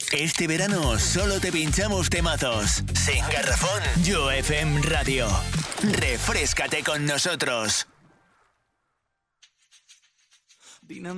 Este verano solo te pinchamos temazos. Sin garrafón, Yo FM Radio. Refréscate con nosotros. Dime